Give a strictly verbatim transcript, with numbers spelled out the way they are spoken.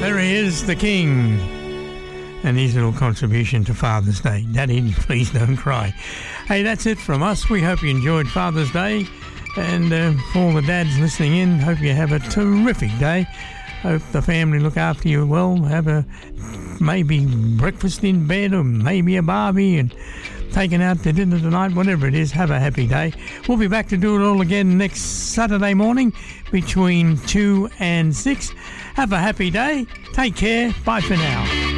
There he is, the King. And his little contribution to Father's Day. Daddy, please don't cry. Hey, that's it from us. We hope you enjoyed Father's Day. And uh, for all the dads listening in, hope you have a terrific day. Hope the family look after you well. Have a maybe breakfast in bed or maybe a barbie and taken out to dinner tonight, whatever it is. Have a happy day. We'll be back to do it all again next Saturday morning between two and six. Have a happy day. Take care. Bye for now.